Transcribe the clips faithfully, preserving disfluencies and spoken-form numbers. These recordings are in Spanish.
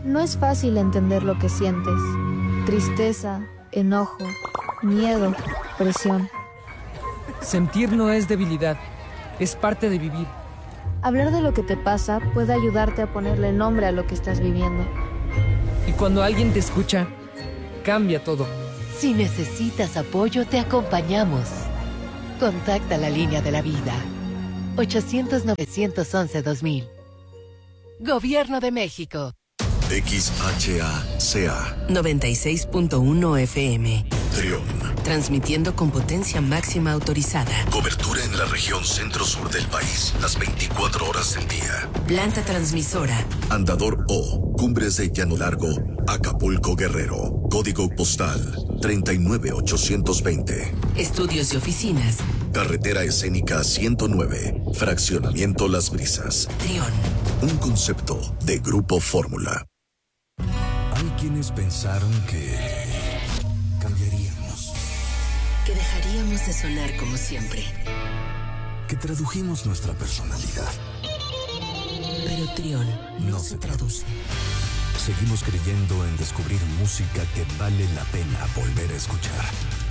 No es fácil entender lo que sientes. Tristeza, enojo, miedo, presión. Sentir no es debilidad, es parte de vivir. Hablar de lo que te pasa puede ayudarte a ponerle nombre a lo que estás viviendo. Y cuando alguien te escucha, cambia todo. Si necesitas apoyo, te acompañamos. Contacta la línea de la vida. ochocientos, novecientos once, dos mil. Gobierno de México. X H A C A noventa y seis punto uno F M. Trión. Transmitiendo con potencia máxima autorizada. Cobertura en la región centro-sur del país, las veinticuatro horas del día. Planta transmisora. Andador O, Cumbres de Llano Largo, Acapulco, Guerrero. Código postal treinta y nueve ochocientos veinte. Estudios y oficinas. Carretera escénica ciento nueve, Fraccionamiento Las Brisas. Trión. Un concepto de Grupo Fórmula. Hay quienes pensaron que cambiaríamos, Que dejaríamos de sonar como siempre. que tradujimos nuestra personalidad. Pero Trión no, No se se traduce. Seguimos creyendo en descubrir música que vale la pena volver a escuchar.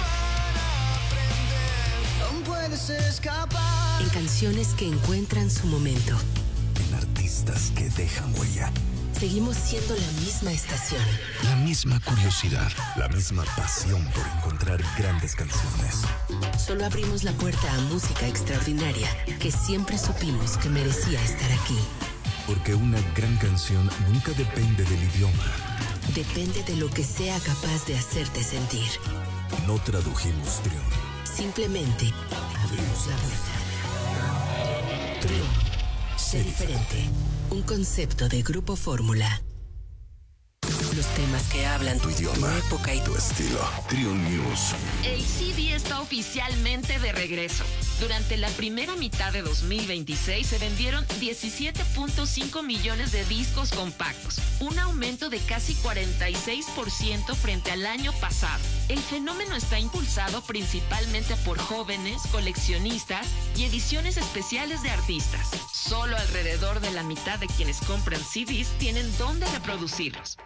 En canciones que encuentran su momento. En artistas que dejan huella. Seguimos siendo la misma estación. La misma curiosidad, la misma pasión por encontrar grandes canciones. Solo abrimos la puerta a música extraordinaria que siempre supimos que merecía estar aquí. Porque una gran canción nunca depende del idioma. Depende de lo que sea capaz de hacerte sentir. No tradujimos Trión. Simplemente abrimos la puerta. Trión. Sé diferente. Un concepto de Grupo Fórmula. Los temas que hablan Tu idioma, tu época y tu estilo. Trión News. El C D está oficialmente de regreso. Durante la primera mitad de dos mil veintiséis se vendieron diecisiete punto cinco millones de discos compactos, un aumento de casi cuarenta y seis por ciento frente al año pasado. El fenómeno está impulsado principalmente por jóvenes, coleccionistas y ediciones especiales de artistas. Solo alrededor de la mitad de quienes compran C Ds tienen dónde reproducirlos.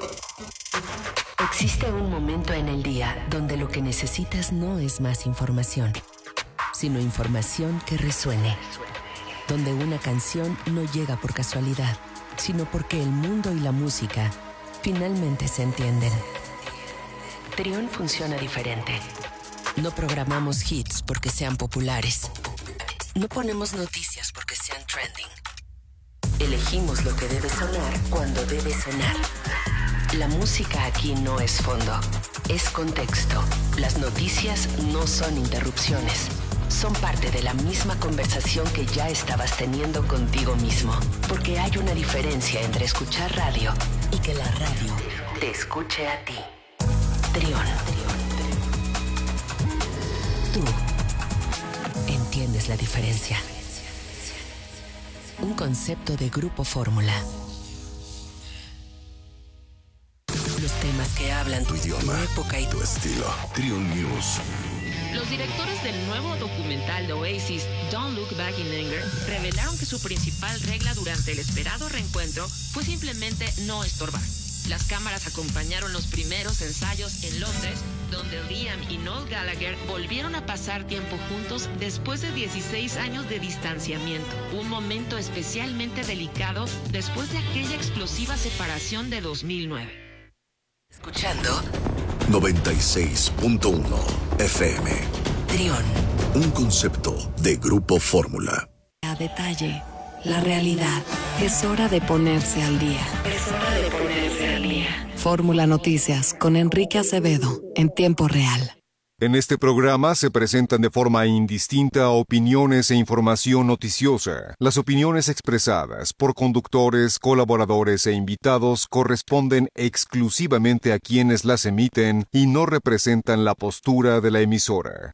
Existe un momento en el día donde lo que necesitas no es más información, sino información que resuene. Donde una canción no llega por casualidad, sino porque el mundo y la música finalmente se entienden. Trión funciona diferente. No programamos hits porque sean populares. No ponemos noticias porque sean trending. Elegimos lo que debe sonar cuando debe sonar. La música aquí no es fondo, es contexto. Las noticias no son interrupciones. Son parte de la misma conversación que ya estabas teniendo contigo mismo. Porque hay una diferencia entre escuchar radio y que la radio te escuche a ti. Trión. Tú entiendes la diferencia. Un concepto de Grupo Fórmula. Los temas que hablan Tu idioma, tu época y tu estilo. Trión News. Los directores del nuevo documental de Oasis, Don't Look Back in Anger, revelaron que su principal regla durante el esperado reencuentro fue simplemente no estorbar. Las cámaras acompañaron los primeros ensayos en Londres, donde Liam y Noel Gallagher volvieron a pasar tiempo juntos después de dieciséis años de distanciamiento. Un momento especialmente delicado después de aquella explosiva separación de dos mil nueve. Escuchando noventa y seis punto uno F M. Trión. Un concepto de Grupo Fórmula. A detalle, la realidad. Es hora de ponerse al día. Es hora de ponerse al día. Fórmula Noticias con Enrique Acevedo en tiempo real. En este programa se presentan de forma indistinta opiniones e información noticiosa. Las opiniones expresadas por conductores, colaboradores e invitados corresponden exclusivamente a quienes las emiten y no representan la postura de la emisora.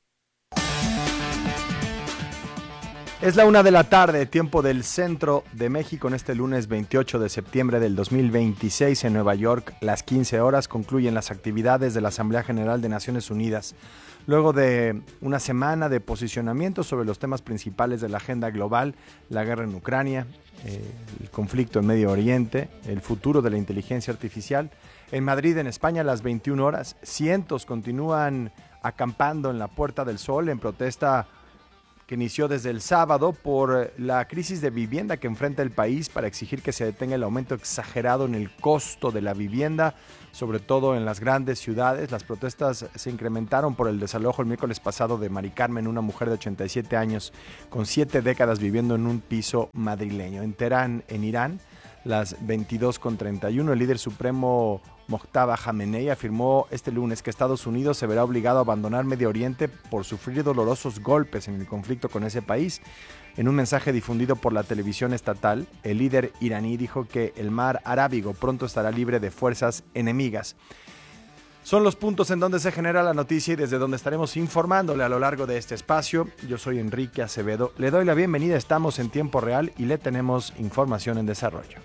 Es la una de la tarde, tiempo del centro de México, en este lunes veintiocho de septiembre del dos mil veintiséis en Nueva York. Las quince horas concluyen las actividades de la Asamblea General de Naciones Unidas. Luego de una semana de posicionamiento sobre los temas principales de la agenda global, la guerra en Ucrania, eh, el conflicto en Medio Oriente, el futuro de la inteligencia artificial, en Madrid, en España, a las veintiuna horas, cientos continúan acampando en la Puerta del Sol en protesta que inició desde el sábado por la crisis de vivienda que enfrenta el país, para exigir que se detenga el aumento exagerado en el costo de la vivienda, sobre todo en las grandes ciudades. Las protestas se incrementaron por el desalojo el miércoles pasado de Mari Carmen, una mujer de ochenta y siete años con siete décadas viviendo en un piso madrileño. En Teherán, en Irán, las veintidós con treinta y uno, el líder supremo Mojtaba Jamenei afirmó este lunes que Estados Unidos se verá obligado a abandonar Medio Oriente por sufrir dolorosos golpes en el conflicto con ese país. En un mensaje difundido por la televisión estatal, el líder iraní dijo que el mar Arábigo pronto estará libre de fuerzas enemigas. Son los puntos en donde se genera la noticia y desde donde estaremos informándole a lo largo de este espacio. Yo soy Enrique Acevedo, le doy la bienvenida, estamos en tiempo real y le tenemos información en desarrollo.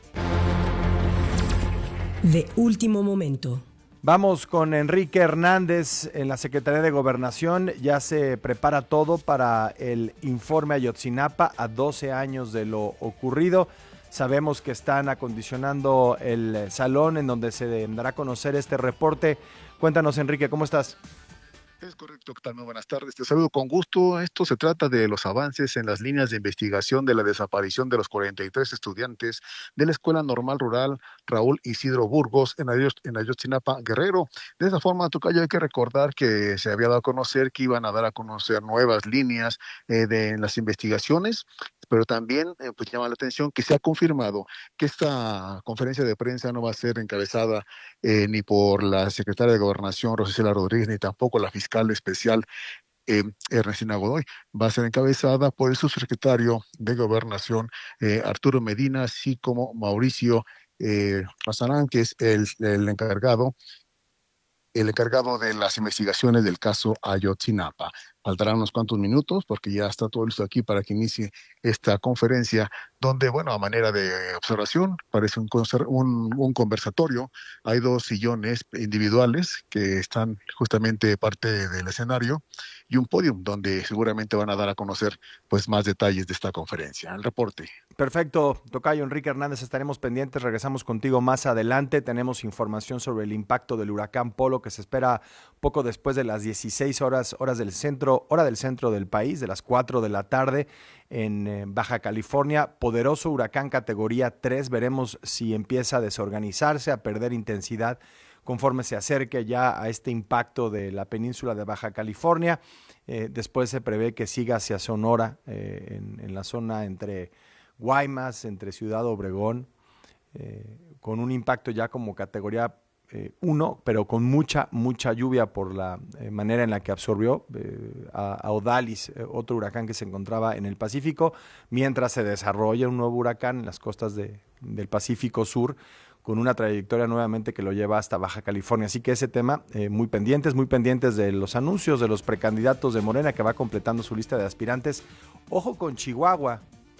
De último momento. Vamos con Enrique Hernández en la Secretaría de Gobernación. Ya se prepara todo para el informe Ayotzinapa a doce años de lo ocurrido. Sabemos que están acondicionando el salón en donde se dará a conocer este reporte. Cuéntanos, Enrique, ¿cómo estás? Es correcto, ¿qué tal? Muy buenas tardes. Te saludo con gusto. Esto se trata de los avances en las líneas de investigación de la desaparición de los cuarenta y tres estudiantes de la Escuela Normal Rural Raúl Isidro Burgos en Ayotzinapa, Guerrero. De esa forma, tocayo, hay que recordar que se había dado a conocer que iban a dar a conocer nuevas líneas eh, de las investigaciones, pero también eh, pues llama la atención que se ha confirmado que esta conferencia de prensa no va a ser encabezada eh, ni por la secretaria de Gobernación, Rosicela Rodríguez, ni tampoco la fiscal especial eh, Ernestina Godoy. Va a ser encabezada por el subsecretario de Gobernación, eh, Arturo Medina, así como Mauricio eh, Razarán, que es el, el encargado el encargado de las investigaciones del caso Ayotzinapa. Faltarán unos cuantos minutos porque ya está todo listo aquí para que inicie esta conferencia, donde, bueno, a manera de observación, parece un, un, un conversatorio. Hay dos sillones individuales que están justamente parte del escenario y un podium donde seguramente van a dar a conocer pues más detalles de esta conferencia. El reporte. Perfecto, tocayo Enrique Hernández, estaremos pendientes, regresamos contigo más adelante. Tenemos información sobre el impacto del huracán Polo que se espera poco después de las dieciséis horas, horas del centro, hora del centro del país, de las cuatro de la tarde en eh, Baja California. Poderoso huracán categoría tres, veremos si empieza a desorganizarse, a perder intensidad conforme se acerque ya a este impacto de la península de Baja California. Eh, después se prevé que siga hacia Sonora, eh, en, en la zona entre Guaymas, entre Ciudad Obregón, eh, con un impacto ya como categoría eh, uno, pero con mucha, mucha lluvia por la eh, manera en la que absorbió eh, a, a Odalis, eh, otro huracán que se encontraba en el Pacífico, mientras se desarrolla un nuevo huracán en las costas de, del Pacífico Sur, con una trayectoria nuevamente que lo lleva hasta Baja California. Así que ese tema, eh, muy pendientes, muy pendientes de los anuncios de los precandidatos de Morena, que va completando su lista de aspirantes. Ojo con Chihuahua,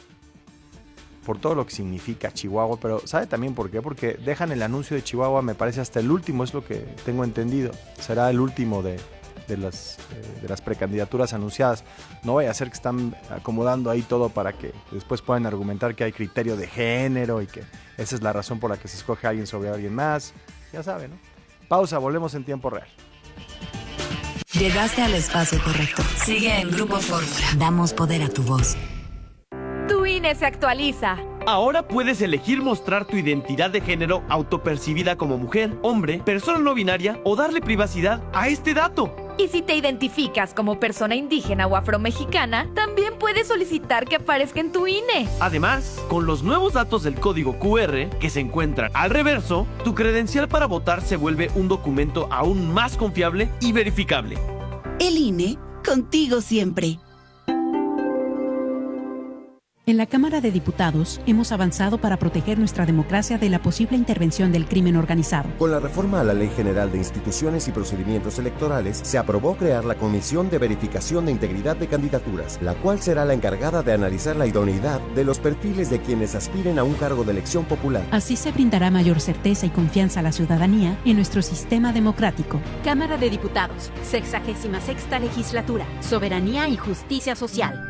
por todo lo que significa Chihuahua, pero ¿sabe también por qué? Porque dejan el anuncio de Chihuahua, me parece, hasta el último, es lo que tengo entendido. Será el último de, de, las, eh, de las precandidaturas anunciadas. No vaya a ser que están acomodando ahí todo para que después puedan argumentar que hay criterio de género y que esa es la razón por la que se escoge a alguien sobre alguien más. Ya sabe, ¿no? Pausa, volvemos en tiempo real. Llegaste al espacio correcto. Sigue en Grupo Fórmula. Damos poder a tu voz. Tu I N E se actualiza. Ahora puedes elegir mostrar tu identidad de género autopercibida como mujer, hombre, persona no binaria o darle privacidad a este dato. Y si te identificas como persona indígena o afromexicana, también puedes solicitar que aparezca en tu I N E. Además, con los nuevos datos del código Q R que se encuentran al reverso, tu credencial para votar se vuelve un documento aún más confiable y verificable. El I N E, contigo siempre. En la Cámara de Diputados hemos avanzado para proteger nuestra democracia de la posible intervención del crimen organizado. Con la reforma a la Ley General de Instituciones y Procedimientos Electorales, se aprobó crear la Comisión de Verificación de Integridad de Candidaturas, la cual será la encargada de analizar la idoneidad de los perfiles de quienes aspiren a un cargo de elección popular. Así se brindará mayor certeza y confianza a la ciudadanía en nuestro sistema democrático. Cámara de Diputados, sexagésima sexta legislatura, soberanía y justicia social.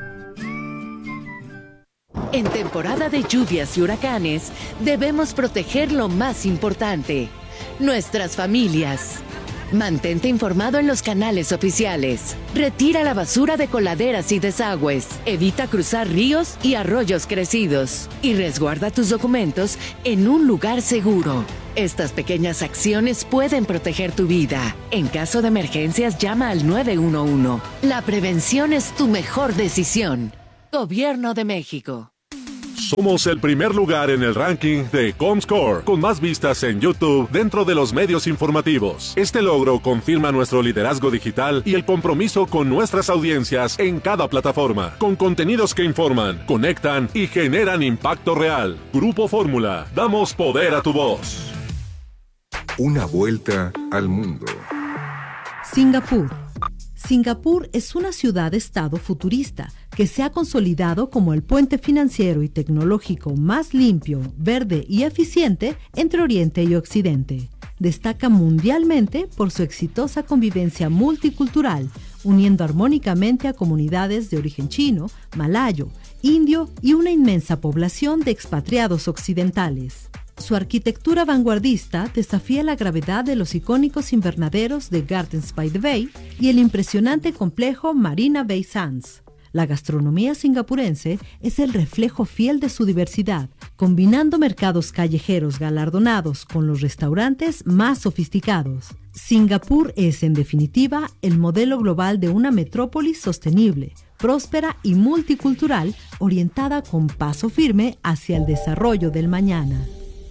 En temporada de lluvias y huracanes, debemos proteger lo más importante, nuestras familias. Mantente informado en los canales oficiales. Retira la basura de coladeras y desagües. Evita cruzar ríos y arroyos crecidos. Y resguarda tus documentos en un lugar seguro. Estas pequeñas acciones pueden proteger tu vida. En caso de emergencias, llama al nueve uno uno. La prevención es tu mejor decisión. Gobierno de México. Somos el primer lugar en el ranking de Comscore, con más vistas en YouTube dentro de los medios informativos. Este logro confirma nuestro liderazgo digital y el compromiso con nuestras audiencias en cada plataforma, con contenidos que informan, conectan y generan impacto real. Grupo Fórmula, damos poder a tu voz. Una vuelta al mundo. Singapur. Singapur es una ciudad-estado futurista que se ha consolidado como el puente financiero y tecnológico más limpio, verde y eficiente entre Oriente y Occidente. Destaca mundialmente por su exitosa convivencia multicultural, uniendo armónicamente a comunidades de origen chino, malayo, indio y una inmensa población de expatriados occidentales. Su arquitectura vanguardista desafía la gravedad de los icónicos invernaderos de Gardens by the Bay y el impresionante complejo Marina Bay Sands. La gastronomía singapurense es el reflejo fiel de su diversidad, combinando mercados callejeros galardonados con los restaurantes más sofisticados. Singapur es, en definitiva, el modelo global de una metrópolis sostenible, próspera y multicultural, orientada con paso firme hacia el desarrollo del mañana.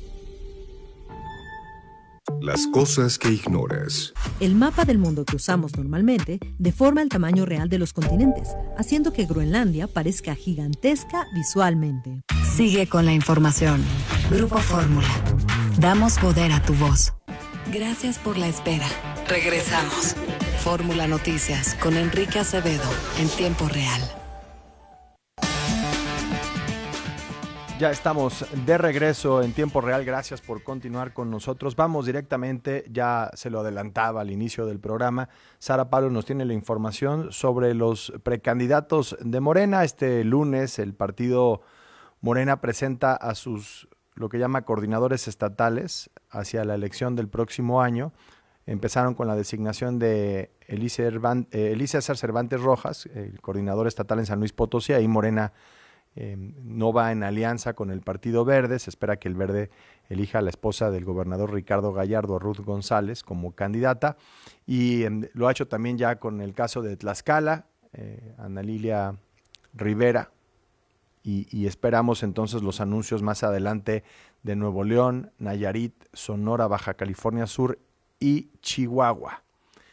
Las cosas que ignoras. El mapa del mundo que usamos normalmente deforma el tamaño real de los continentes, haciendo que Groenlandia parezca gigantesca visualmente. Sigue con la información. Grupo Fórmula. Damos poder a tu voz. Gracias por la espera. Regresamos. Fórmula Noticias con Enrique Acevedo en tiempo real. Ya estamos de regreso en tiempo real, gracias por continuar con nosotros. Vamos directamente, ya se lo adelantaba al inicio del programa, Sara Pablo nos tiene la información sobre los precandidatos de Morena. Este lunes el partido Morena presenta a sus, lo que llama coordinadores estatales hacia la elección del próximo año. Empezaron con la designación de Elícer Cervantes Rojas, el coordinador estatal en San Luis Potosí, ahí Morena Eh, no va en alianza con el Partido Verde. Se espera que el Verde elija a la esposa del gobernador Ricardo Gallardo, a Ruth González, como candidata, y eh, lo ha hecho también ya con el caso de Tlaxcala, eh, Ana Lilia Rivera, y, y esperamos entonces los anuncios más adelante de Nuevo León, Nayarit, Sonora, Baja California Sur y Chihuahua.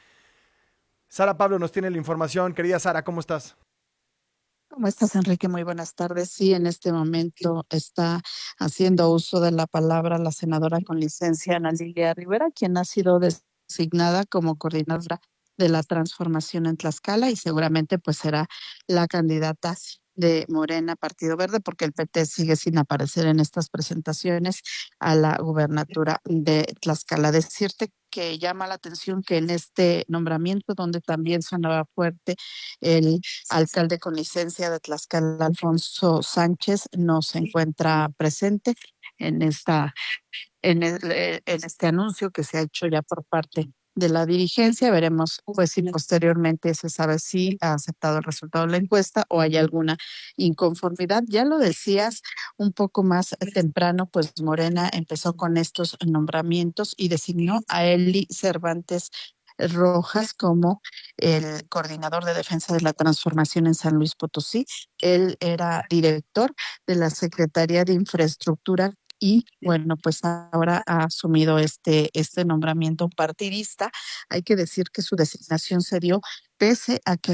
Sara Pablo nos tiene la información. Querida Sara, ¿cómo estás? ¿Cómo estás, Enrique? Muy buenas tardes. Sí, en este momento está haciendo uso de la palabra la senadora con licencia Ana Lilia Rivera, quien ha sido designada como coordinadora de la transformación en Tlaxcala y seguramente pues será la candidata de Morena Partido Verde, porque el P T sigue sin aparecer en estas presentaciones a la gubernatura de Tlaxcala. Decirte que llama la atención que en este nombramiento, donde también sonaba fuerte el alcalde con licencia de Tlaxcala, Alfonso Sánchez, no se encuentra presente en esta en, el, en este anuncio que se ha hecho ya por parte de la dirigencia. Veremos pues si posteriormente se sabe si ha aceptado el resultado de la encuesta o hay alguna inconformidad. Ya lo decías un poco más temprano, pues Morena empezó con estos nombramientos y designó a Eli Cervantes Rojas como el coordinador de defensa de la transformación en San Luis Potosí. Él era director de la Secretaría de Infraestructura y bueno, pues ahora ha asumido este, este nombramiento partidista. Hay que decir que su designación se dio pese a que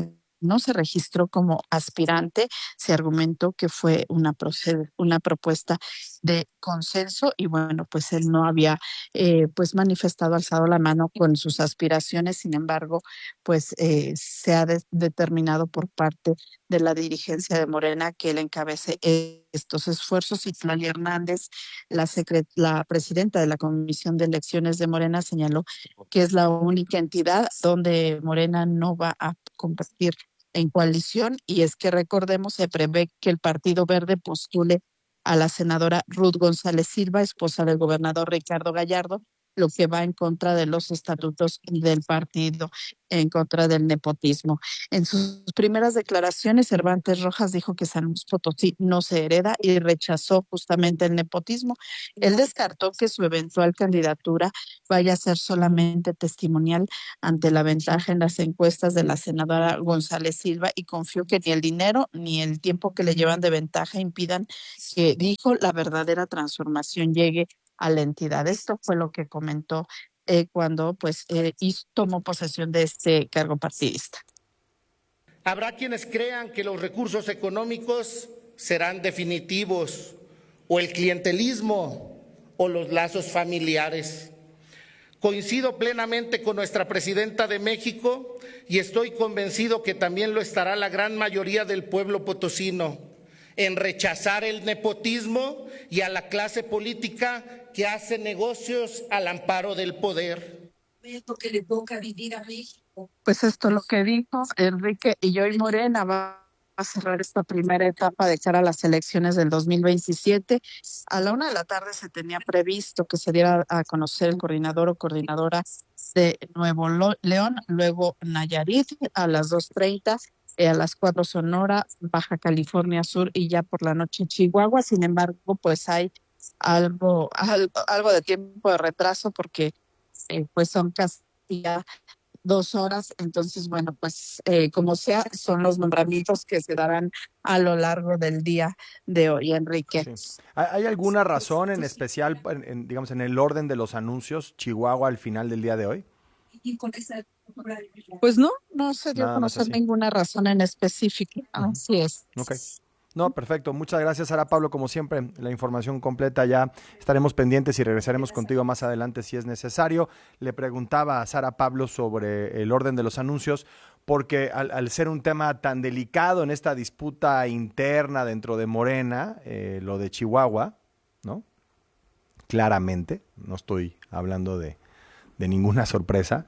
no se registró como aspirante. Se argumentó que fue una, proced- una propuesta de consenso y bueno, pues él no había eh, pues manifestado, alzado la mano con sus aspiraciones. Sin embargo, pues eh, se ha de- determinado por parte de la dirigencia de Morena que él encabece eh, estos esfuerzos. Y Tlalia Hernández, la, secre- la presidenta de la Comisión de Elecciones de Morena, señaló que es la única entidad donde Morena no va a competir en coalición, y es que recordemos, se prevé que el Partido Verde postule a la senadora Ruth González Silva, esposa del gobernador Ricardo Gallardo, lo que va en contra de los estatutos del partido, en contra del nepotismo. En sus primeras declaraciones, Cervantes Rojas dijo que San Luis Potosí no se hereda y rechazó justamente el nepotismo. Él descartó que su eventual candidatura vaya a ser solamente testimonial ante la ventaja en las encuestas de la senadora González Silva, y confió que ni el dinero ni el tiempo que le llevan de ventaja impidan que, dijo, la verdadera transformación llegue a la entidad. Esto fue lo que comentó eh, cuando pues eh, hizo, tomó posesión de este cargo partidista. Habrá quienes crean que los recursos económicos serán definitivos, o el clientelismo, o los lazos familiares. Coincido plenamente con nuestra presidenta de México y estoy convencido que también lo estará la gran mayoría del pueblo potosino, en rechazar el nepotismo y a la clase política que hace negocios al amparo del poder. Es lo que le toca vivir a México. Pues esto es lo que dijo Enrique, y hoy Morena va a cerrar esta primera etapa de cara a las elecciones del dos mil veintisiete. A la una de la tarde se tenía previsto que se diera a conocer el coordinador o coordinadora de Nuevo León, luego Nayarit a las dos treinta, eh, a las cuatro Sonora, Baja California Sur y ya por la noche Chihuahua. Sin embargo, pues hay algo, algo, algo de tiempo de retraso porque eh, pues son casi ya dos horas. Entonces, bueno, pues eh, como sea, son los nombramientos que se darán a lo largo del día de hoy, Enrique. Sí. ¿Hay alguna razón en especial, en, en, digamos, en el orden de los anuncios, Chihuahua al final del día de hoy? Pues no, no se dio a Nada más conocer así. ninguna razón en específico. Así es. Ok. No, perfecto. Muchas gracias, Sara Pablo. Como siempre, la información completa ya estaremos pendientes y regresaremos contigo más adelante si es necesario. Le preguntaba a Sara Pablo sobre el orden de los anuncios, porque al, al ser un tema tan delicado en esta disputa interna dentro de Morena, eh, lo de Chihuahua, ¿no? Claramente, no estoy hablando de, de ninguna sorpresa,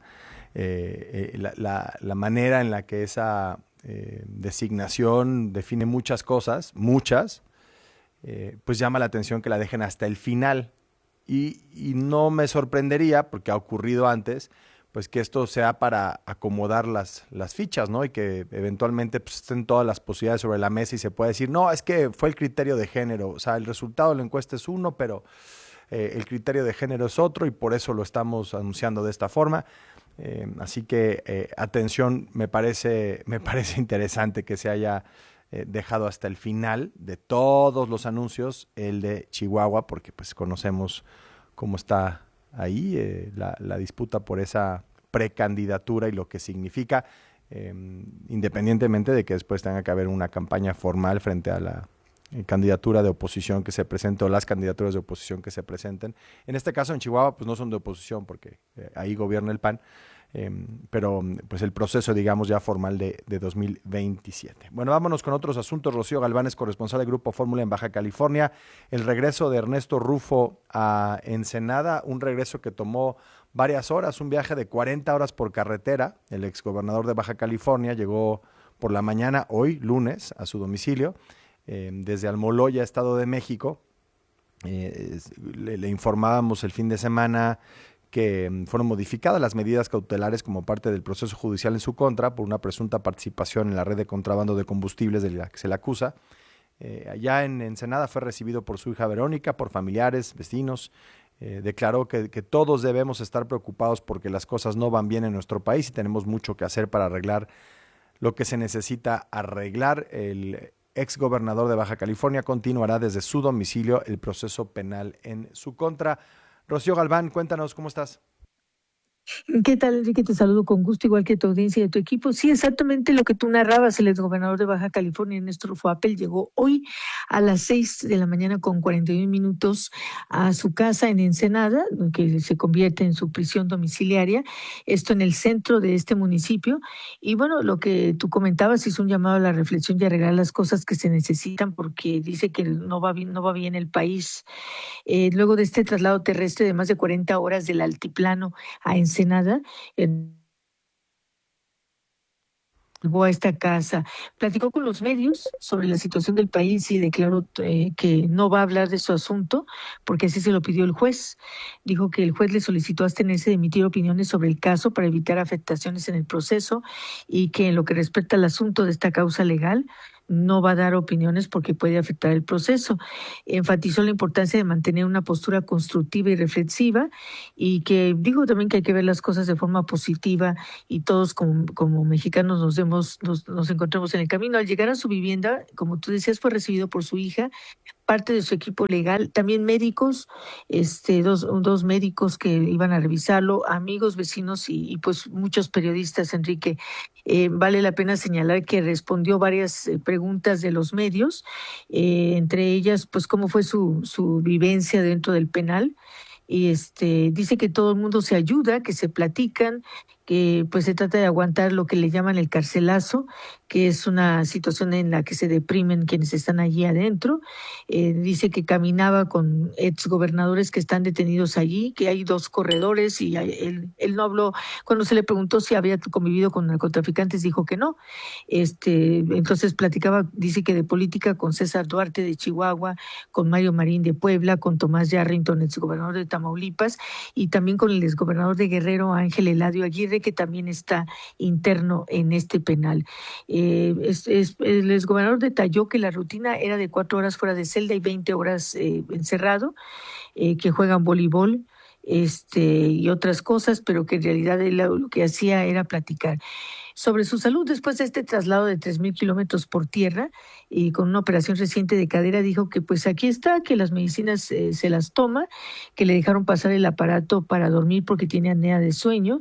eh, eh, la, la, la manera en la que esa Eh, designación define muchas cosas, muchas, eh, pues llama la atención que la dejen hasta el final. Y, y no me sorprendería, porque ha ocurrido antes, pues que esto sea para acomodar las, las fichas, ¿no? Y que eventualmente pues, estén todas las posibilidades sobre la mesa y se pueda decir, no, es que fue el criterio de género. O sea, el resultado de la encuesta es uno, pero eh, el criterio de género es otro y por eso lo estamos anunciando de esta forma. Eh, así que eh, atención, me parece, me parece interesante que se haya eh, dejado hasta el final de todos los anuncios el de Chihuahua, porque pues conocemos cómo está ahí eh, la, la disputa por esa precandidatura y lo que significa, eh, independientemente de que después tenga que haber una campaña formal frente a la eh, candidatura de oposición que se presente o las candidaturas de oposición que se presenten. En este caso en Chihuahua pues no son de oposición porque eh, ahí gobierna el P A N, eh, pero pues el proceso digamos ya formal de, de dos mil veintisiete. Bueno, vámonos con otros asuntos. Rocío Galván es corresponsal del Grupo Fórmula en Baja California. El regreso de Ernesto Rufo a Ensenada, un regreso que tomó varias horas, un viaje de cuarenta horas por carretera. El exgobernador de Baja California llegó por la mañana, hoy lunes, a su domicilio, Eh, desde Almoloya, Estado de México. Eh, le, le informábamos el fin de semana que um, fueron modificadas las medidas cautelares como parte del proceso judicial en su contra por una presunta participación en la red de contrabando de combustibles de la que se le acusa. Eh, allá en Ensenada fue recibido por su hija Verónica, por familiares, vecinos. Eh, declaró que, que todos debemos estar preocupados porque las cosas no van bien en nuestro país y tenemos mucho que hacer para arreglar lo que se necesita arreglar. El exgobernador de Baja California continuará desde su domicilio el proceso penal en su contra. Rocío Galván, cuéntanos, ¿cómo estás? ¿Qué tal, Enrique? Te saludo con gusto, igual que tu audiencia y de tu equipo. Sí, exactamente lo que tú narrabas. El exgobernador de Baja California, Néstor Rufo Appel, llegó hoy a las seis de la mañana con cuarenta y un minutos a su casa en Ensenada, que se convierte en su prisión domiciliaria, esto en el centro de este municipio. Y bueno, lo que tú comentabas hizo un llamado a la reflexión y arreglar las cosas que se necesitan, porque dice que no va bien, no va bien el país. Eh, luego de este traslado terrestre de más de cuarenta horas del altiplano a Ensenada, en llegó a esta casa, platicó con los medios sobre la situación del país y declaró eh, que no va a hablar de su asunto porque así se lo pidió el juez. Dijo que el juez le solicitó abstenerse de emitir opiniones sobre el caso para evitar afectaciones en el proceso y que en lo que respecta al asunto de esta causa legal, no va a dar opiniones porque puede afectar el proceso. Enfatizó la importancia de mantener una postura constructiva y reflexiva y que dijo también que hay que ver las cosas de forma positiva y todos como, como mexicanos nos, demos, nos, nos encontremos en el camino. Al llegar a su vivienda, como tú decías, fue recibido por su hija, parte de su equipo legal, también médicos, este, dos, dos médicos que iban a revisarlo, amigos, vecinos y, y pues muchos periodistas, Enrique. Eh, vale la pena señalar que respondió varias eh, preguntas de los medios, eh, entre ellas, pues cómo fue su, su vivencia dentro del penal. Y este dice que todo el mundo se ayuda, que se platican, que pues se trata de aguantar lo que le llaman el carcelazo, que es una situación en la que se deprimen quienes están allí adentro. Eh, dice que caminaba con exgobernadores que están detenidos allí, que hay dos corredores y hay, él, él no habló. Cuando se le preguntó si había convivido con narcotraficantes, dijo que no. Este, entonces platicaba, dice que de política con César Duarte de Chihuahua, con Mario Marín de Puebla, con Tomás Yarrington, exgobernador de Tamaulipas, y también con el exgobernador de Guerrero, Ángel Eladio Aguirre, que también está interno en este penal. Eh, es, es, el exgobernador detalló que la rutina era de cuatro horas fuera de celda y veinte horas eh, encerrado, eh, que juegan voleibol este, y otras cosas, pero que en realidad él lo que hacía era platicar sobre su salud después de este traslado de tres mil kilómetros por tierra y con una operación reciente de cadera. Dijo que pues aquí está, que las medicinas eh, se las toma, que le dejaron pasar el aparato para dormir porque tiene apnea de sueño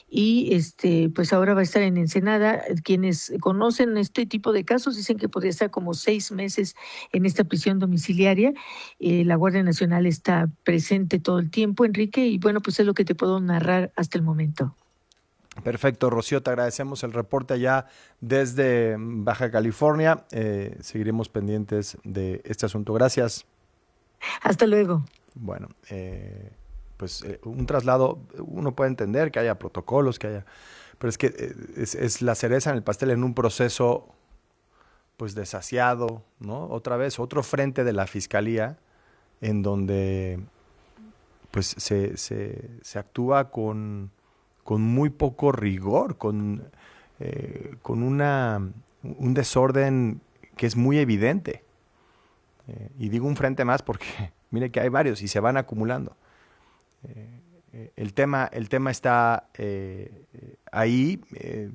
y este pues ahora va a estar en Ensenada. Quienes conocen este tipo de casos dicen que podría estar como seis meses en esta prisión domiciliaria. Eh, la Guardia Nacional está presente todo el tiempo, Enrique, y bueno, pues es lo que te puedo narrar hasta el momento. Perfecto, Rocío, te agradecemos el reporte allá desde Baja California. Eh, seguiremos pendientes de este asunto. Gracias. Hasta luego. Bueno, eh, pues eh, un traslado, uno puede entender que haya protocolos, que haya, pero es que eh, es, es la cereza en el pastel en un proceso pues desasiado, ¿no? Otra vez, otro frente de la Fiscalía en donde pues se, se, se actúa con... con muy poco rigor, con, eh, con una, un desorden que es muy evidente. Eh, y digo un frente más porque mire que hay varios y se van acumulando. Eh, eh, el, tema, el tema está eh, ahí. Eh,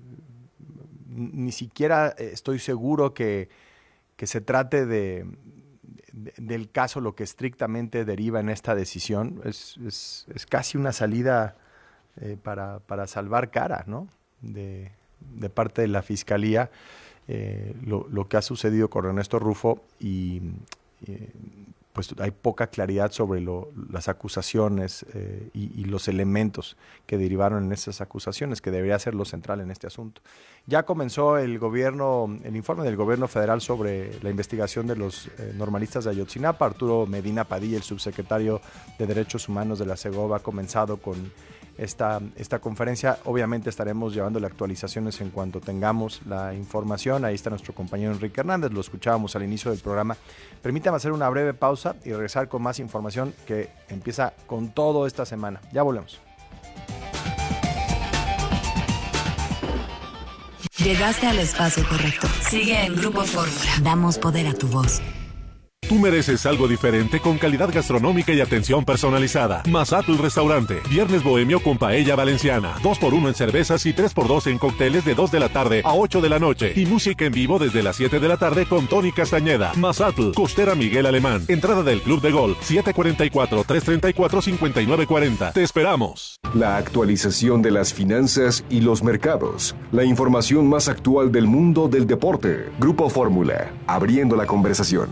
ni siquiera estoy seguro que, que se trate de, de, del caso lo que estrictamente deriva en esta decisión. Es, es, es casi una salida... Eh, para, para salvar cara, ¿no? de, de parte de la Fiscalía, eh, lo, lo que ha sucedido con Ernesto Rufo y eh, pues hay poca claridad sobre lo, las acusaciones eh, y, y los elementos que derivaron en esas acusaciones, que debería ser lo central en este asunto. Ya comenzó el gobierno, el informe del gobierno federal sobre la investigación de los eh, normalistas de Ayotzinapa. Arturo Medina Padilla, el subsecretario de Derechos Humanos de la SEGOV, ha comenzado con Esta, esta conferencia. Obviamente estaremos llevándole actualizaciones en cuanto tengamos la información. Ahí está nuestro compañero Enrique Hernández, lo escuchábamos al inicio del programa. Permítame hacer una breve pausa y regresar con más información que empieza con todo esta semana. Ya volvemos. Llegaste al espacio correcto. Sigue en Grupo Fórmula. Damos poder a tu voz. Tú mereces algo diferente con calidad gastronómica y atención personalizada. Mazatl Restaurante. Viernes bohemio con paella valenciana. dos por uno en cervezas y tres por dos en cócteles de dos de la tarde a ocho de la noche. Y música en vivo desde las siete de la tarde con Tony Castañeda. Mazatl, Costera Miguel Alemán. Entrada del Club de Golf siete cuatro cuatro, tres tres cuatro, cinco nueve cuatro cero. Te esperamos. La actualización de las finanzas y los mercados. La información más actual del mundo del deporte. Grupo Fórmula. Abriendo la conversación.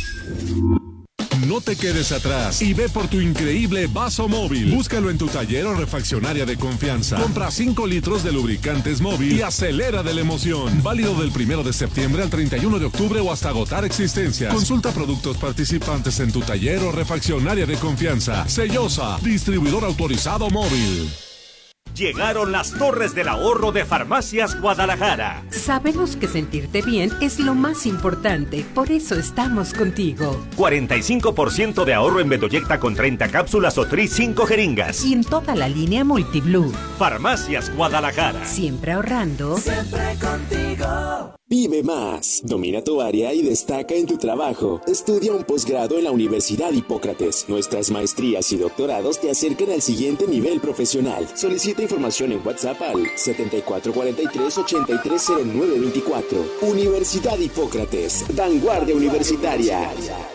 No te quedes atrás y ve por tu increíble vaso móvil. Búscalo en tu taller o refaccionaria de confianza. Compra cinco litros de lubricantes móvil y acelera de la emoción. Válido del primero de septiembre al treinta y uno de octubre o hasta agotar existencias. Consulta productos participantes en tu taller o refaccionaria de confianza. Sellosa, distribuidor autorizado móvil. Llegaron las Torres del Ahorro de Farmacias Guadalajara. Sabemos que sentirte bien es lo más importante, por eso estamos contigo. cuarenta y cinco por ciento de ahorro en Bedoyecta con treinta cápsulas o Tris cinco jeringas. Y en toda la línea Multiblue. Farmacias Guadalajara. Siempre ahorrando. Siempre contigo. Vive más, domina tu área y destaca en tu trabajo. Estudia un posgrado en la Universidad Hipócrates. Nuestras maestrías y doctorados te acercan al siguiente nivel profesional. Solicita información en WhatsApp al setenta y cuatro cuarenta y tres, ochenta y tres cero nueve veinticuatro. Universidad Hipócrates, vanguardia universitaria.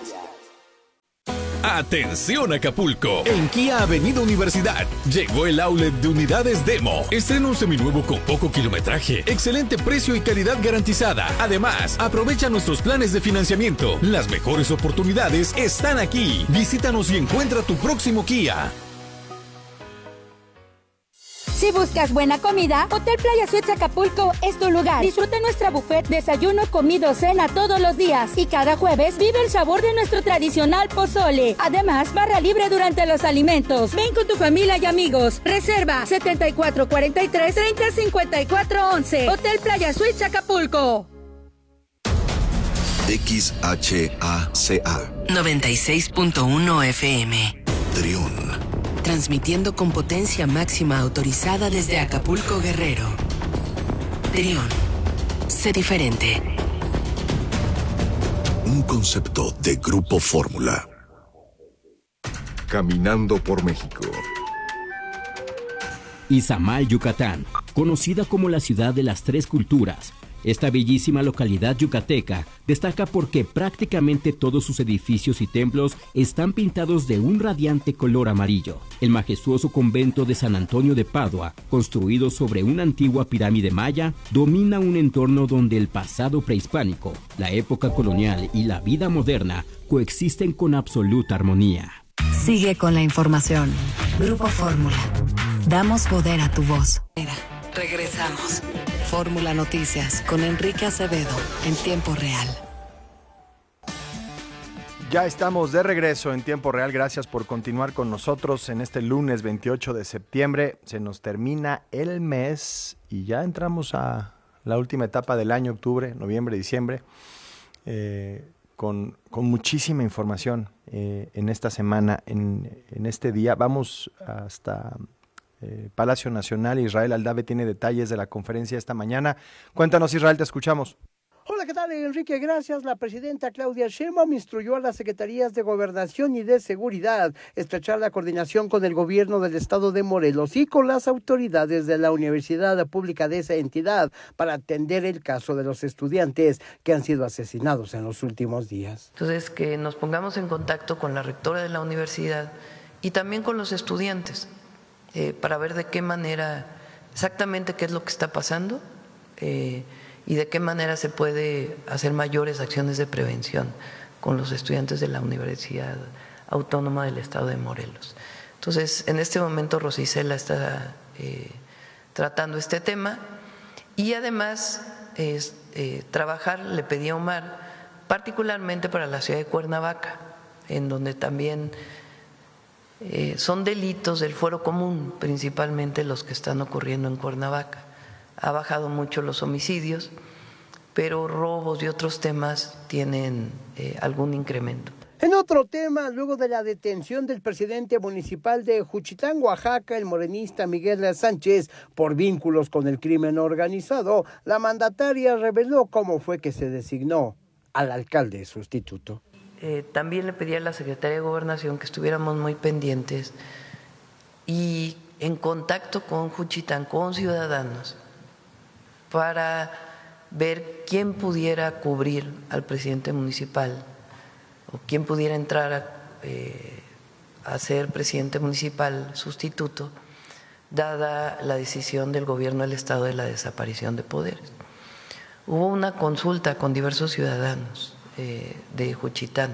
Atención Acapulco, en Kia Avenida Universidad llegó el outlet de unidades Demo. Estrena un seminuevo con poco kilometraje, excelente precio y calidad garantizada. Además, aprovecha nuestros planes de financiamiento. Las mejores oportunidades están aquí. Visítanos y encuentra tu próximo Kia. Si buscas buena comida, Hotel Playa Suites Acapulco es tu lugar. Disfruta nuestra buffet, desayuno, comido, cena todos los días. Y cada jueves vive el sabor de nuestro tradicional pozole. Además, barra libre durante los alimentos. Ven con tu familia y amigos. Reserva setenta y cuatro cuarenta y tres, treinta cincuenta y cuatro once. Hotel Playa Suites Acapulco. X H A C A noventa y seis punto uno F M. Trión. Transmitiendo con potencia máxima autorizada desde Acapulco, Guerrero. Trión. Sé diferente. Un concepto de Grupo Fórmula. Caminando por México. Izamal, Yucatán, conocida como la ciudad de las tres culturas. Esta bellísima localidad yucateca destaca porque prácticamente todos sus edificios y templos están pintados de un radiante color amarillo. El majestuoso convento de San Antonio de Padua, construido sobre una antigua pirámide maya, domina un entorno donde el pasado prehispánico, la época colonial y la vida moderna coexisten con absoluta armonía. Sigue con la información. Grupo Fórmula. Damos poder a tu voz. Regresamos. Fórmula Noticias con Enrique Acevedo en tiempo real. Ya estamos de regreso en tiempo real. Gracias por continuar con nosotros en este lunes veintiocho de septiembre. Se nos termina el mes y ya entramos a la última etapa del año, octubre, noviembre, diciembre, eh, con, con muchísima información eh, en esta semana, en, en este día. Vamos hasta eh, Palacio Nacional. Israel Aldave tiene detalles de la conferencia esta mañana. Cuéntanos, Israel, te escuchamos. Hola, ¿qué tal, Enrique? Gracias. La presidenta Claudia Sheinbaum instruyó a las secretarías de Gobernación y de Seguridad estrechar la coordinación con el gobierno del estado de Morelos y con las autoridades de la Universidad Pública de esa entidad para atender el caso de los estudiantes que han sido asesinados en los últimos días. Entonces, que nos pongamos en contacto con la rectora de la universidad y también con los estudiantes eh, para ver de qué manera, exactamente qué es lo que está pasando, eh, y de qué manera se puede hacer mayores acciones de prevención con los estudiantes de la Universidad Autónoma del Estado de Morelos. Entonces, en este momento Rosicela está eh, tratando este tema y además eh, eh, trabajar, le pedí a Omar, particularmente para la ciudad de Cuernavaca, en donde también eh, son delitos del fuero común, principalmente los que están ocurriendo en Cuernavaca. Ha bajado mucho los homicidios, pero robos y otros temas tienen eh, algún incremento. En otro tema, luego de la detención del presidente municipal de Juchitán, Oaxaca, el morenista Miguel Sánchez, por vínculos con el crimen organizado, la mandataria reveló cómo fue que se designó al alcalde sustituto. eh, también le pedí a la Secretaría de Gobernación que estuviéramos muy pendientes y en contacto con Juchitán, con ciudadanos, para ver quién pudiera cubrir al presidente municipal o quién pudiera entrar a, eh, a ser presidente municipal sustituto, dada la decisión del gobierno del Estado de la desaparición de poderes. Hubo una consulta con diversos ciudadanos eh, de Juchitán.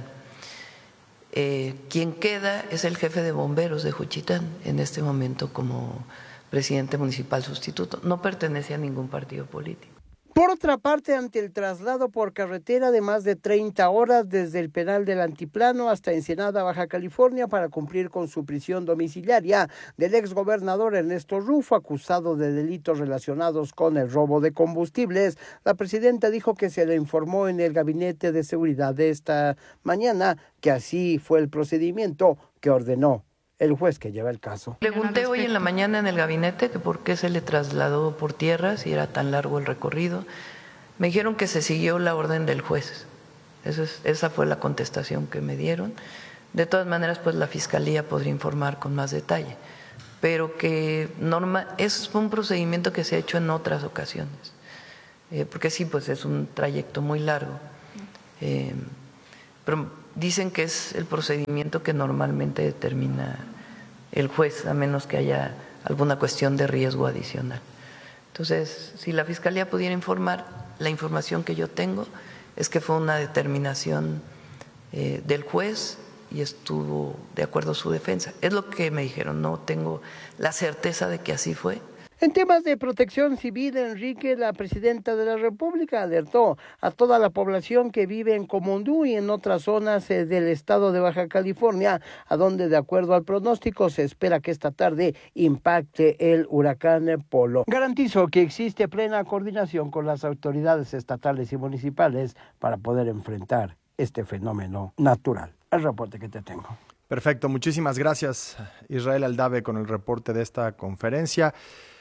Eh, quien queda es el jefe de bomberos de Juchitán en este momento como presidente municipal sustituto. No pertenece a ningún partido político. Por otra parte, ante el traslado por carretera de más de treinta horas desde el penal del Altiplano hasta Ensenada, Baja California, para cumplir con su prisión domiciliaria del exgobernador Ernesto Rufo, acusado de delitos relacionados con el robo de combustibles, la presidenta dijo que se le informó en el gabinete de seguridad de esta mañana que así fue el procedimiento que ordenó el juez que lleva el caso. Pregunté hoy en la mañana en el gabinete que por qué se le trasladó por tierra si era tan largo el recorrido. Me dijeron que se siguió la orden del juez. Eso es, esa fue la contestación que me dieron. De todas maneras, pues la fiscalía podría informar con más detalle, pero que norma, es un procedimiento que se ha hecho en otras ocasiones, eh, porque sí, pues es un trayecto muy largo. Eh, pero dicen que es el procedimiento que normalmente determina el juez, a menos que haya alguna cuestión de riesgo adicional. Entonces, si la Fiscalía pudiera informar, la información que yo tengo es que fue una determinación eh, del juez y estuvo de acuerdo su defensa. Es lo que me dijeron, no tengo la certeza de que así fue. En temas de protección civil, Enrique, la presidenta de la República alertó a toda la población que vive en Comondú y en otras zonas del estado de Baja California, a donde, de acuerdo al pronóstico, se espera que esta tarde impacte el huracán Polo. Garantizo que existe plena coordinación con las autoridades estatales y municipales para poder enfrentar este fenómeno natural. El reporte que te tengo. Perfecto, muchísimas gracias, Israel Aldave, con el reporte de esta conferencia.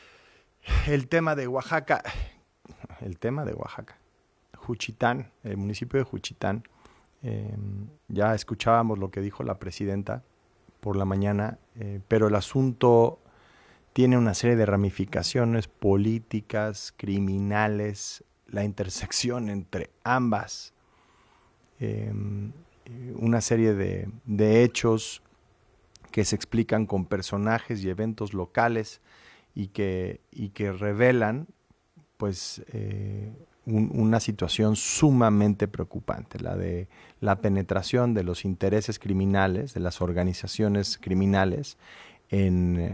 El tema de Oaxaca, el tema de Oaxaca, Juchitán, el municipio de Juchitán, eh, ya escuchábamos lo que dijo la presidenta por la mañana, eh, pero el asunto tiene una serie de ramificaciones políticas, criminales, la intersección entre ambas, eh, una serie de, de hechos que se explican con personajes y eventos locales y que, y que revelan pues eh, un, una situación sumamente preocupante, la de la penetración de los intereses criminales, de las organizaciones criminales en eh,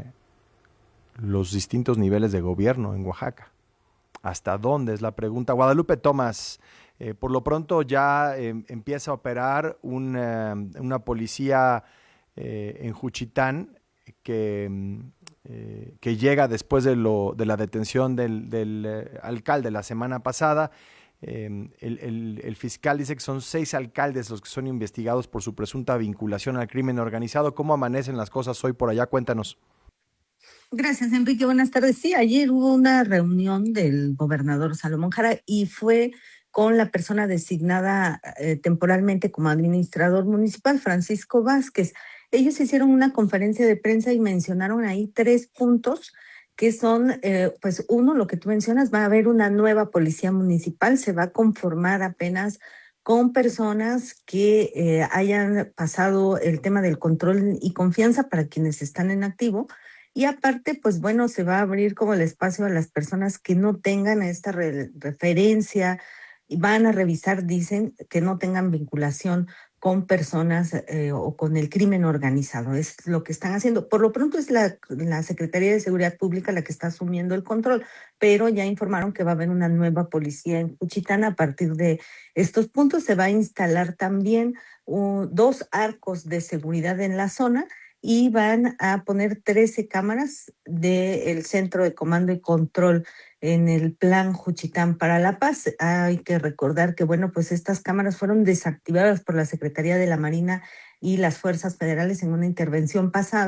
los distintos niveles de gobierno en Oaxaca. ¿Hasta dónde? Es la pregunta. Guadalupe Tomás, eh, por lo pronto ya eh, empieza a operar una, una policía eh, en Juchitán que... Eh, que llega después de, lo, de la detención del, del eh, alcalde la semana pasada. Eh, el, el, el fiscal dice que son seis alcaldes los que son investigados por su presunta vinculación al crimen organizado. ¿Cómo amanecen las cosas hoy por allá? Cuéntanos. Gracias, Enrique. Buenas tardes. Sí, ayer hubo una reunión del gobernador Salomón Jara y fue con la persona designada eh, temporalmente como administrador municipal, Francisco Vázquez. Ellos hicieron una conferencia de prensa y mencionaron ahí tres puntos que son, eh, pues uno, lo que tú mencionas, va a haber una nueva policía municipal, se va a conformar apenas con personas que eh, hayan pasado el tema del control y confianza para quienes están en activo. Y aparte, pues bueno, se va a abrir como el espacio a las personas que no tengan esta re- referencia y van a revisar, dicen, que no tengan vinculación con personas eh, o con el crimen organizado. Es lo que están haciendo. Por lo pronto es la, la Secretaría de Seguridad Pública la que está asumiendo el control, pero ya informaron que va a haber una nueva policía en Juchitán. A partir de estos puntos se va a instalar también uh, dos arcos de seguridad en la zona y van a poner trece cámaras del Centro de Comando y Control en el Plan Juchitán para la Paz. Hay que recordar que, bueno, pues estas cámaras fueron desactivadas por la Secretaría de la Marina y las Fuerzas Federales en una intervención pasada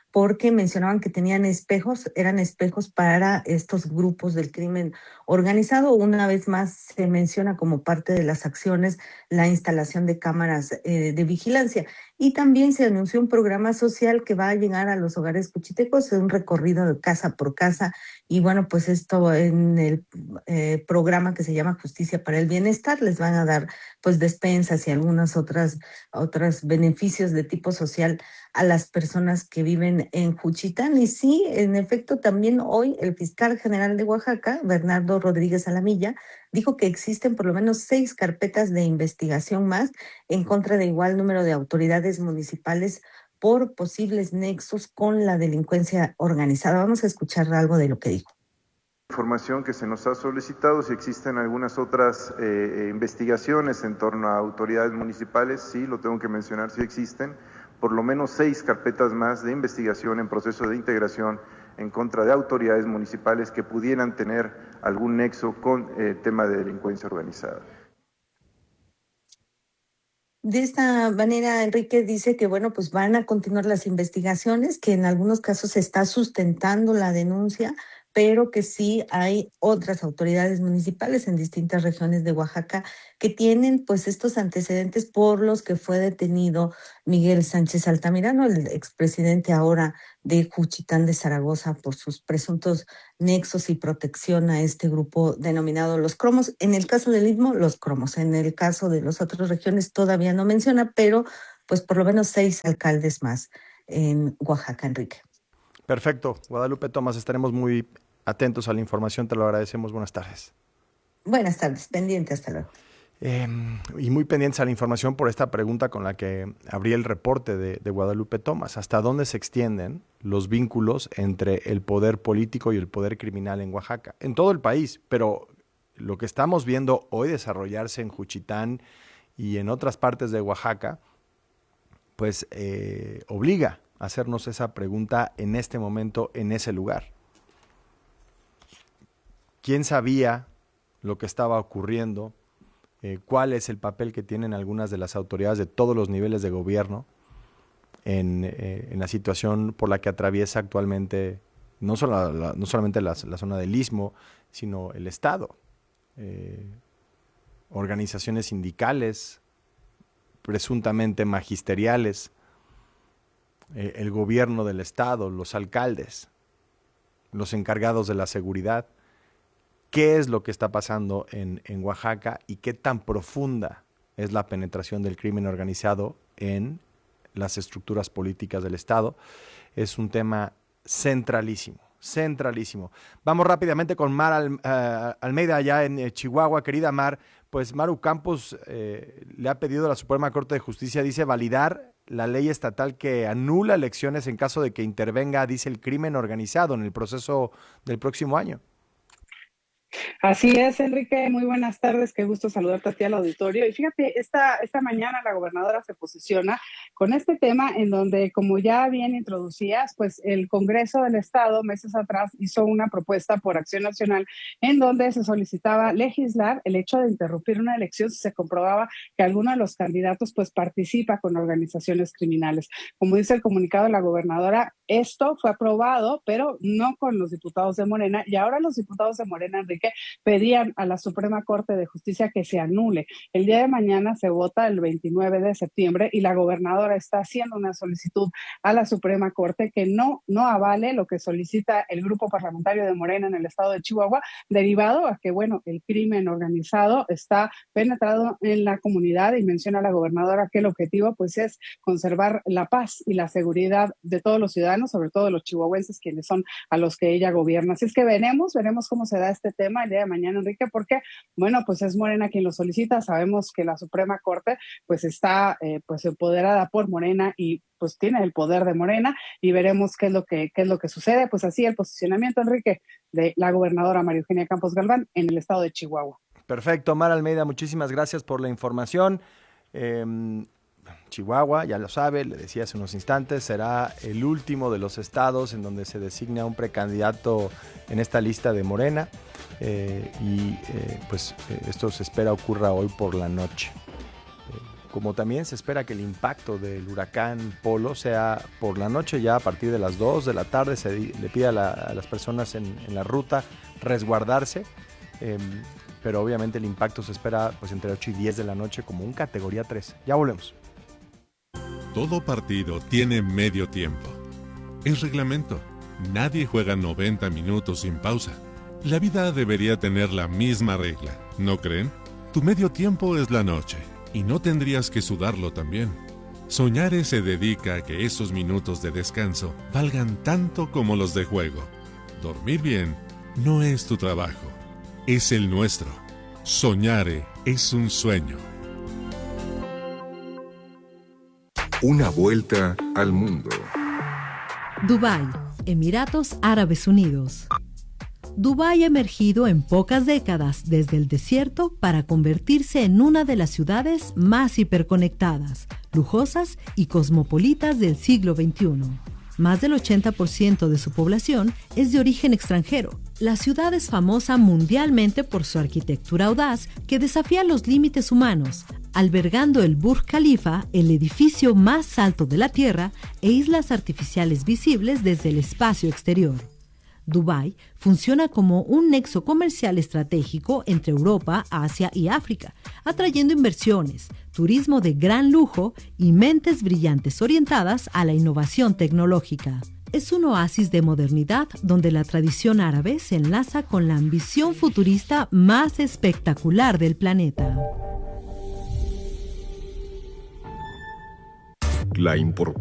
porque mencionaban que tenían espejos, eran espejos para estos grupos del crimen organizado. Una vez más se menciona como parte de las acciones la instalación de cámaras eh, de vigilancia. Y también se anunció un programa social que va a llegar a los hogares cuchitecos, un recorrido de casa por casa. Y bueno, pues esto en el eh, programa que se llama Justicia para el Bienestar les van a dar pues despensas y algunas otras, otros beneficios de tipo social a las personas que viven en Juchitán. Y sí, en efecto, también hoy el fiscal general de Oaxaca, Bernardo Rodríguez Alamilla, dijo que existen por lo menos seis carpetas de investigación más en contra de igual número de autoridades municipales por posibles nexos con la delincuencia organizada. Vamos a escuchar algo de lo que dijo. Información que se nos ha solicitado, si existen algunas otras eh, investigaciones en torno a autoridades municipales, sí, lo tengo que mencionar, sí existen, por lo menos seis carpetas más de investigación en proceso de integración en contra de autoridades municipales que pudieran tener algún nexo con el eh, tema de delincuencia organizada. De esta manera, Enrique dice que, bueno, pues van a continuar las investigaciones, que en algunos casos se está sustentando la denuncia, pero que sí hay otras autoridades municipales en distintas regiones de Oaxaca que tienen pues estos antecedentes por los que fue detenido Miguel Sánchez Altamirano, el expresidente ahora de Juchitán de Zaragoza, por sus presuntos nexos y protección a este grupo denominado Los Cromos. En el caso del Istmo, Los Cromos. En el caso de las otras regiones todavía no menciona, pero pues por lo menos seis alcaldes más en Oaxaca, Enrique. Perfecto. Guadalupe Tomás, estaremos muy atentos a la información, te lo agradecemos. Buenas tardes. Buenas tardes, pendiente, hasta luego. Eh, y muy pendientes a la información por esta pregunta con la que abrí el reporte de, de Guadalupe Tomás. ¿Hasta dónde se extienden los vínculos entre el poder político y el poder criminal en Oaxaca? En todo el país, pero lo que estamos viendo hoy desarrollarse en Juchitán y en otras partes de Oaxaca, pues eh, obliga a hacernos esa pregunta en este momento, en ese lugar. ¿Quién sabía lo que estaba ocurriendo? Eh, ¿Cuál es el papel que tienen algunas de las autoridades de todos los niveles de gobierno en, eh, en la situación por la que atraviesa actualmente no, solo la, no solamente la, la zona del Istmo, sino el Estado? Eh, organizaciones sindicales, presuntamente magisteriales, eh, el gobierno del Estado, los alcaldes, los encargados de la seguridad. ¿Qué es lo que está pasando en, en Oaxaca y qué tan profunda es la penetración del crimen organizado en las estructuras políticas del Estado? Es un tema centralísimo, centralísimo. Vamos rápidamente con Mar Al, uh, Almeida allá en eh, Chihuahua. Querida Mar, pues Maru Campos eh, le ha pedido a la Suprema Corte de Justicia, dice, validar la ley estatal que anula elecciones en caso de que intervenga, dice, el crimen organizado en el proceso del próximo año. Así es, Enrique, muy buenas tardes, qué gusto saludarte a ti al auditorio. Y fíjate, esta, esta mañana la gobernadora se posiciona con este tema en donde, como ya bien introducías, pues el Congreso del Estado meses atrás hizo una propuesta por Acción Nacional en donde se solicitaba legislar el hecho de interrumpir una elección si se comprobaba que alguno de los candidatos pues participa con organizaciones criminales. Como dice el comunicado de la gobernadora, esto fue aprobado, pero no con los diputados de Morena, y ahora los diputados de Morena, Enrique, que pedían a la Suprema Corte de Justicia que se anule. El día de mañana se vota el veintinueve de septiembre y la gobernadora está haciendo una solicitud a la Suprema Corte que no, no avale lo que solicita el grupo parlamentario de Morena en el estado de Chihuahua, derivado a que, bueno, el crimen organizado está penetrado en la comunidad, y menciona la gobernadora que el objetivo pues es conservar la paz y la seguridad de todos los ciudadanos, sobre todo de los chihuahuenses, quienes son a los que ella gobierna. Así es que veremos, veremos cómo se da este tema el día de mañana, Enrique, porque, bueno, pues es Morena quien lo solicita. Sabemos que la Suprema Corte pues está eh, pues empoderada por Morena y pues tiene el poder de Morena, y veremos qué es lo que qué es lo que sucede. Pues así el posicionamiento, Enrique, de la gobernadora María Eugenia Campos Galván en el estado de Chihuahua. Perfecto, Mar Almeida, muchísimas gracias por la información. Eh, Chihuahua, ya lo sabe, le decía hace unos instantes, será el último de los estados en donde se designa un precandidato en esta lista de Morena, eh, y eh, pues eh, esto se espera ocurra hoy por la noche. Eh, como también se espera que el impacto del huracán Polo sea por la noche, ya a partir de las dos de la tarde. Se le pide a, la, a las personas en, en la ruta resguardarse, eh, pero obviamente el impacto se espera pues entre ocho y diez de la noche como un categoría tres. Ya volvemos. Todo partido tiene medio tiempo. Es reglamento. Nadie juega noventa minutos sin pausa. La vida debería tener la misma regla, ¿no creen? Tu medio tiempo es la noche, y no tendrías que sudarlo también. Soñare se dedica a que esos minutos de descanso valgan tanto como los de juego. Dormir bien no es tu trabajo, es el nuestro. Soñare es un sueño. Una vuelta al mundo. Dubái, Emiratos Árabes Unidos. Dubái ha emergido en pocas décadas desde el desierto para convertirse en una de las ciudades más hiperconectadas, lujosas y cosmopolitas del siglo veintiuno. Más del ochenta por ciento de su población es de origen extranjero. La ciudad es famosa mundialmente por su arquitectura audaz que desafía los límites humanos, albergando el Burj Khalifa, el edificio más alto de la Tierra, e islas artificiales visibles desde el espacio exterior. Dubái funciona como un nexo comercial estratégico entre Europa, Asia y África, atrayendo inversiones, turismo de gran lujo y mentes brillantes orientadas a la innovación tecnológica. Es un oasis de modernidad donde la tradición árabe se enlaza con la ambición futurista más espectacular del planeta. La importancia